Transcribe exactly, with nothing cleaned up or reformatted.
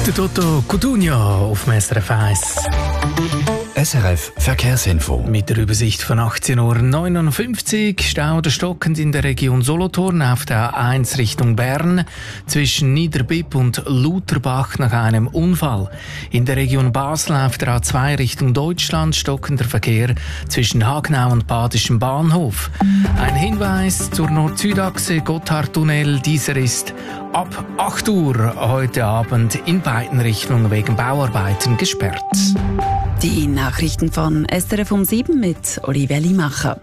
Der Toto Cutugno auf dem S R F eins. S R F Verkehrsinfo. Mit der Übersicht von achtzehn Uhr neunundfünfzig. Stau oder stockend in der Region Solothurn auf der A eins Richtung Bern zwischen Niederbipp und Lutherbach nach einem Unfall. In der Region Basel auf der A zwei Richtung Deutschland stockender Verkehr zwischen Hagenau und Badischem Bahnhof. Ein Hinweis zur Nord-Süd-Achse Gotthardtunnel. Dieser ist ab acht Uhr heute Abend in beiden Richtungen wegen Bauarbeiten gesperrt. Die Nachrichten von S R F um sieben mit Olivia Limacher.